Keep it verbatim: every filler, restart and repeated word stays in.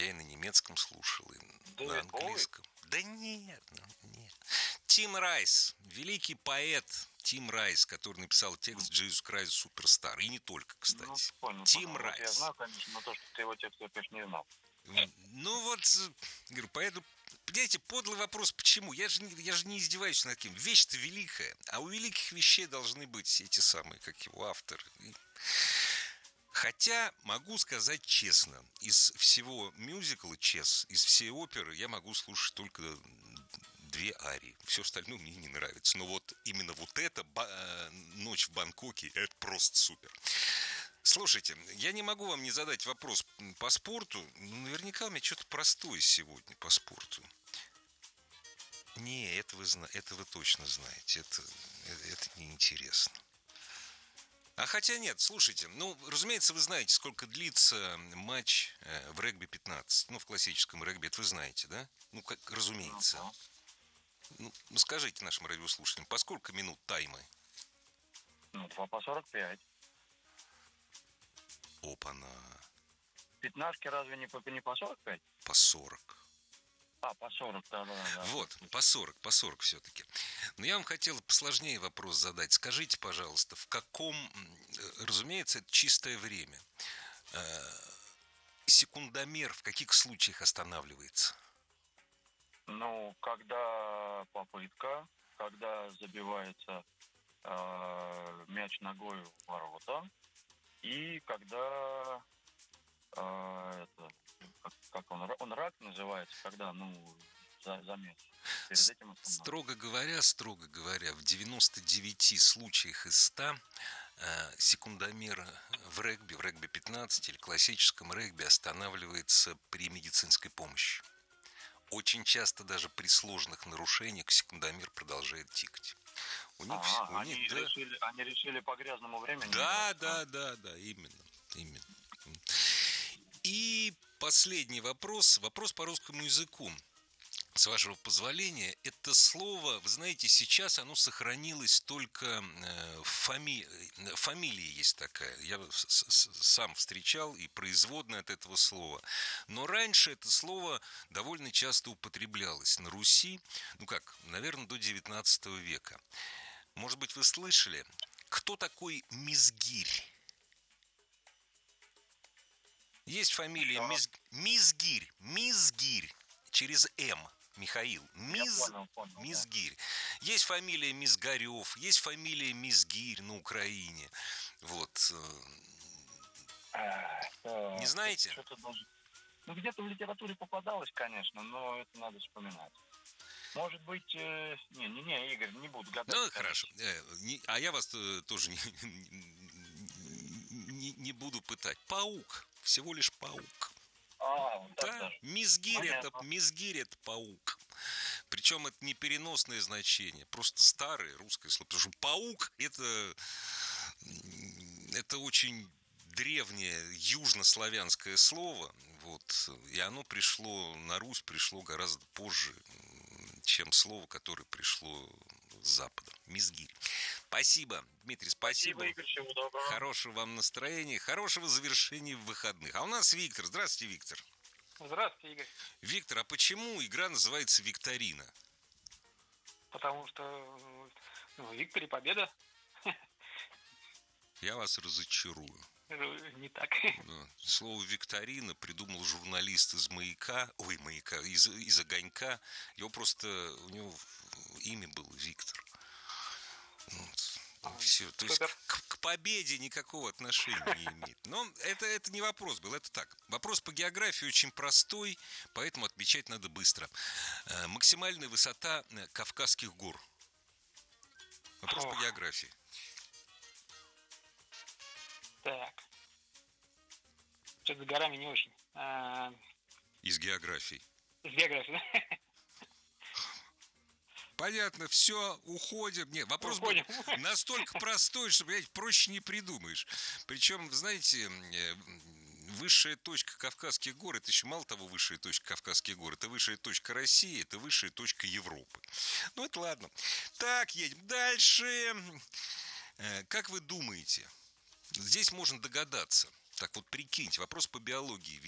Я и на немецком слушал, и на Дэвид Боуи? английском. Да нет, ну, нет. Тим Райс, великий поэт Тим Райс, который написал текст «Jesus Christ Superstar». И не только, Ну, кстати. понял, Тим понял. Вот я Райс. знаю, конечно, но то, что ты его текст, я, конечно, не знал. Ну вот, говорю, поэтому, понимаете, подлый вопрос, почему? Я же, не- я же не издеваюсь над кем. Вещь-то великая, а у великих вещей должны быть эти самые, как его, авторы. И- Хотя, могу сказать честно, из всего мюзикла «Чес», из всей оперы я могу слушать только две арии. Все остальное мне не нравится. Но вот именно вот эта ба- э, «Ночь в Бангкоке» — это просто супер. Слушайте, я не могу вам не задать вопрос по спорту. Ну, наверняка у меня что-то простое сегодня по спорту. Не, это вы, зна- это вы точно знаете. Это, это, это неинтересно. А хотя нет, слушайте, ну, разумеется, вы знаете, сколько длится матч э, в регби пятнадцать. Ну, в классическом регби, это вы знаете, да? Ну, как, разумеется. Ага. Ну, ну, скажите нашим радиослушателям, по сколько минут таймы? Ну, два по сорок пять. Опа-на, Пятнашки разве не по, не по сорок пять? по сорок. А, по сорок, да-да-да. Вот, по сорок, по сорок все-таки. Но я вам хотел посложнее вопрос задать. Скажите, пожалуйста, в каком, э, разумеется, это чистое время, э, секундомер в каких случаях останавливается? Ну, когда попытка, когда забивается э, мяч ногой в ворота, и когда э, это, как, как он, ра- он рак называется, когда, ну, за, за мяч. Перед этим останавливается. Строго говоря, строго говоря, в девяноста девяти случаях из ста э, секундомер в регби, в регби пятнадцать или классическом регби останавливается при медицинской помощи. Очень часто даже при сложных нарушениях секундомер продолжает тикать. У них, вс- А, у они них, да, решили, они решили по грязному времени да, играть. да, да, да, именно, именно. И последний вопрос, вопрос по русскому языку. С вашего позволения, это слово, вы знаете, сейчас оно сохранилось только э, в фами... фамилии есть такая. Я с- с- сам встречал и производное от этого слова. Но раньше это слово довольно часто употреблялось на Руси, ну как, наверное, до девятнадцатого века. Может быть, вы слышали, кто такой Мизгирь? Есть фамилия Еще раз. Миз... Мизгирь, Мизгирь, через М. Михаил. Я Миз... понял, понял. Да. Мизгирь. Есть фамилия Мизгарев, есть фамилия Мизгирь на Украине. Вот. Эх, так, Не знаете? Что-то даже... Ну, где-то в литературе попадалось, конечно, но это надо вспоминать. Может быть... э, Не, не, не, Игорь, не буду гадать. Ну, конечно. хорошо. Э, не- А я вас э, тоже не, не, не буду пытать. Паук. Всего лишь паук. А, вот так Да, даже. мизгирь это, Понятно. мизгирь это паук. Причем это не переносное значение, просто старое русское слово. Потому что паук это, это очень древнее южнославянское слово. Вот, и оно пришло на Русь, пришло гораздо позже, чем слово, которое пришло с Запада. Мизгирь. Спасибо, Дмитрий, спасибо. Спасибо, Игорь, всего доброго. Хорошего вам настроения, хорошего завершения выходных. А у нас Виктор. Здравствуйте, Виктор. Здравствуйте, Игорь. Виктор, а почему игра называется «Викторина»? Потому что ну, в Викторе победа. Я вас разочарую. Не так. Да. Слово «викторина» придумал журналист из «Маяка», ой, «Маяка», из, из «Огонька». Его просто, у него имя было Виктор. Вот. А, Все. То есть супер. к, к победе никакого отношения не имеет. Но это, это не вопрос был, это так. Вопрос по географии очень простой, поэтому отвечать надо быстро. Э, максимальная высота э, Кавказских гор. Вопрос Ох. по географии. Так. Что-то с горами не очень. А, Из географии. с географией, да? Понятно, все, уходим. Нет, вопрос Уходим. был настолько простой, что, блядь, проще не придумаешь. Причем, знаете, э, высшая точка Кавказских гор, это еще мало того высшая точка Кавказских гор, это высшая точка России, это высшая точка Европы. Ну, это ладно. Так, едем дальше. Э, Как вы думаете, здесь можно догадаться, так вот прикиньте, вопрос по биологии,